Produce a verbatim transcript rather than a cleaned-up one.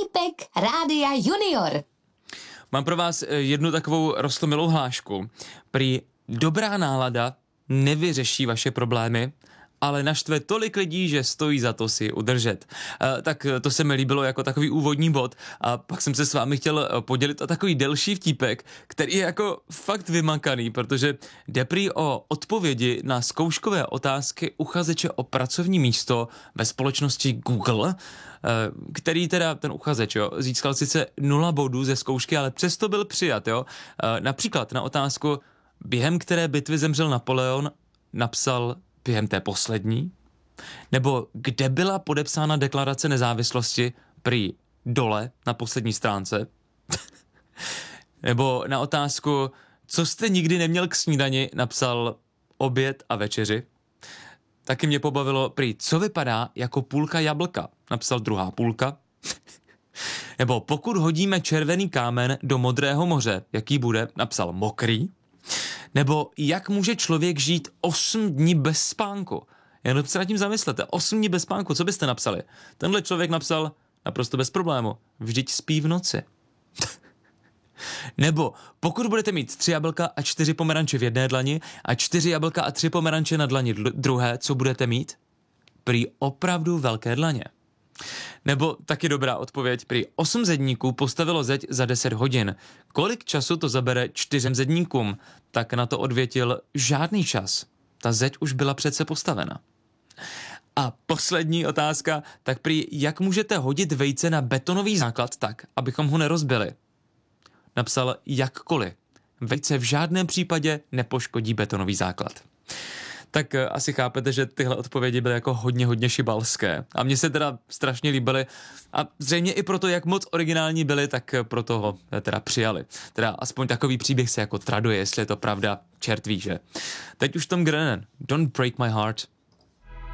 Týpek Rádia Junior. Mám pro vás jednu takovou roztomilou hlášku. Prý dobrá nálada nevyřeší vaše problémy, ale naštve tolik lidí, že stojí za to si udržet. E, tak to se mi líbilo jako takový úvodní bod a pak jsem se s vámi chtěl podělit o takový delší vtípek, který je jako fakt vymakaný, protože jde prý o odpovědi na zkouškové otázky uchazeče o pracovní místo ve společnosti Google, e, který teda ten uchazeč jo, získal sice nula bodů ze zkoušky, ale přesto byl přijat. Jo. E, například na otázku, během které bitvy zemřel Napoleon, napsal během té poslední? Nebo kde byla podepsána deklarace nezávislosti? Prý dole na poslední stránce? Nebo na otázku, co jste nikdy neměl k snídani, napsal oběd a večeři? Taky mě pobavilo prý, co vypadá jako půlka jablka, napsal druhá půlka. Nebo pokud hodíme červený kámen do modrého moře, jaký bude, napsal mokrý. Nebo jak může člověk žít osm dní bez spánku? Jenom se nad tím zamyslete. osm dní bez spánku, co byste napsali? Tenhle člověk napsal naprosto bez problému. Vždyť spí v noci. Nebo pokud budete mít tři jablka a čtyři pomeranče v jedné dlani a čtyři jablka a tři pomeranče na dlani druhé, co budete mít? Prý opravdu velké dlaně. Nebo taky dobrá odpověď, prý osm zedníků postavilo zeď za deset hodin. Kolik času to zabere čtyřem zedníkům? Tak na to odvětil žádný čas. Ta zeď už byla přece postavena. A poslední otázka, tak prý jak můžete hodit vejce na betonový základ tak, abychom ho nerozbili? Napsal jakkoliv. Vejce v žádném případě nepoškodí betonový základ. Tak asi chápete, že tyhle odpovědi byly jako hodně, hodně šibalské. A mně se teda strašně líbily a zřejmě i proto, jak moc originální byly, tak proto ho teda přijali. Teda aspoň takový příběh se jako traduje, jestli je to pravda, čert ví, že. Teď už Tom Grennan, Don't Break My Heart.